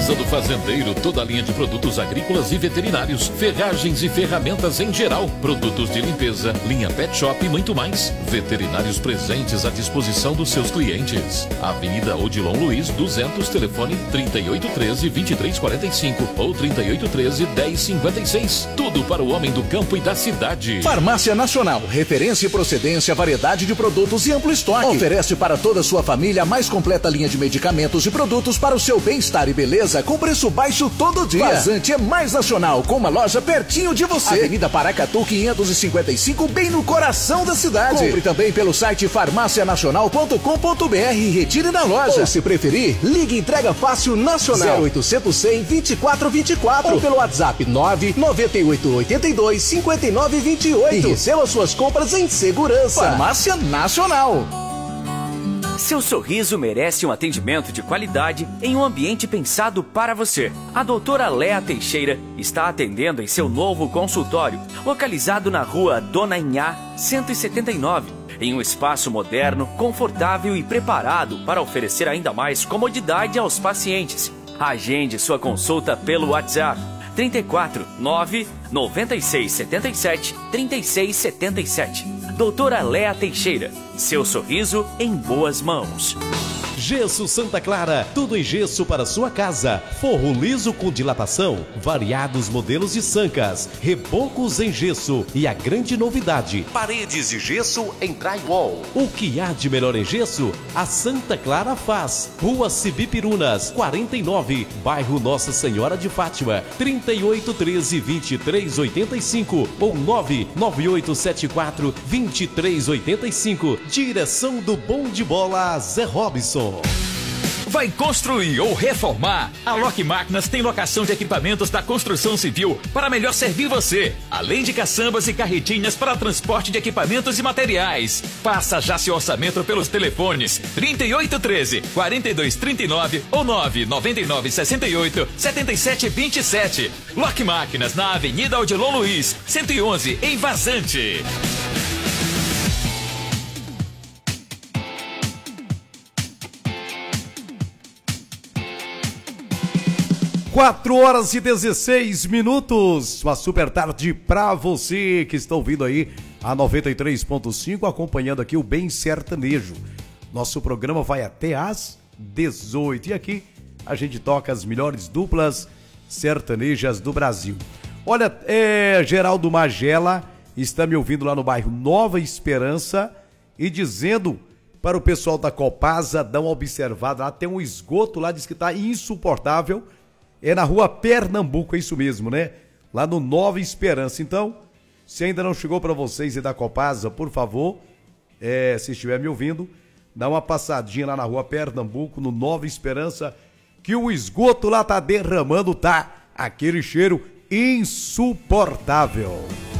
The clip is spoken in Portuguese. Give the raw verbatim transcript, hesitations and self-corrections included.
Casa do Fazendeiro, toda a linha de produtos agrícolas e veterinários, ferragens e ferramentas em geral, produtos de limpeza, linha pet shop e muito mais. Veterinários presentes à disposição dos seus clientes. Avenida Odilon Luiz, duzentos, telefone trinta e oito treze, vinte e três quarenta e cinco ou trinta e oito treze, dez cinquenta e seis. Tudo para o homem do campo e da cidade. Farmácia Nacional, referência e procedência, variedade de produtos e amplo estoque. Oferece para toda a sua família a mais completa linha de medicamentos e produtos para o seu bem-estar e beleza com preço baixo todo dia. Vazante é mais nacional, com uma loja pertinho de você. Avenida Paracatu quinhentos e cinquenta e cinco, bem no coração da cidade. Compre também pelo site farmácia nacional ponto com ponto br e retire na loja. Ou se preferir, ligue Entrega Fácil Nacional zero oitocentos, cem, vinte e quatro vinte e quatro ou pelo WhatsApp nove nove oito oito dois, cinco nove dois oito e receba suas compras em segurança. Farmácia Nacional. Seu sorriso merece um atendimento de qualidade em um ambiente pensado para você. A doutora Léa Teixeira está atendendo em seu novo consultório, localizado na rua Dona Inhá, cento e setenta e nove, em um espaço moderno, confortável e preparado para oferecer ainda mais comodidade aos pacientes. Agende sua consulta pelo WhatsApp trinta e quatro, nove, noventa e seis, setenta e sete, trinta e seis setenta e sete. Doutora Léa Teixeira, seu sorriso em boas mãos. Gesso Santa Clara, tudo em gesso para sua casa. Forro liso com dilatação, variados modelos de sancas, rebocos em gesso e a grande novidade, paredes de gesso em drywall. O que há de melhor em gesso, a Santa Clara faz. Rua Cibipirunas, quarenta e nove, bairro Nossa Senhora de Fátima, trinta e oito treze, vinte e três oitenta e cinco ou nove nove oito sete quatro, vinte e três oitenta e cinco. Direção do Bom de Bola, Zé Robson. Vai construir ou reformar? A Lock Máquinas tem locação de equipamentos da construção civil para melhor servir você, além de caçambas e carretinhas para transporte de equipamentos e materiais. Faça já seu orçamento pelos telefones trinta e oito treze, quarenta e dois trinta e nove ou nove nove nove sessenta e oito, setenta e sete vinte e sete. Lock Máquinas na Avenida Odilon Luiz, cento e onze, em Vazante. quatro horas e dezesseis minutos, uma super tarde pra você que está ouvindo aí a noventa e três ponto cinco, acompanhando aqui o Bem Sertanejo. Nosso programa vai até às dezoito e aqui a gente toca as melhores duplas sertanejas do Brasil. Olha, é, Geraldo Magela está me ouvindo lá no bairro Nova Esperança e dizendo para o pessoal da Copasa dar uma observada, lá tem um esgoto lá, diz que está insuportável. É na rua Pernambuco, é isso mesmo, né? Lá no Nova Esperança. Então, se ainda não chegou para vocês e da Copasa, por favor, é, se estiver me ouvindo, dá uma passadinha lá na rua Pernambuco, no Nova Esperança, que o esgoto lá tá derramando, tá aquele cheiro insuportável.